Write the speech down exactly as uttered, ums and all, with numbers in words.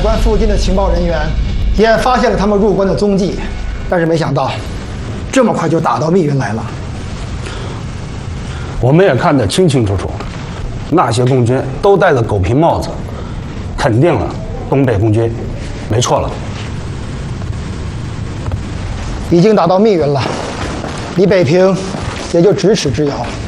关附近的情报人员也发现了他们入关的踪迹，但是没想到，这么快就打到密云来了。 我们也看得清清楚楚，那些共军都戴着狗皮帽子，肯定了东北共军，没错了。 已经打到密云了，离北平也就咫尺之遥。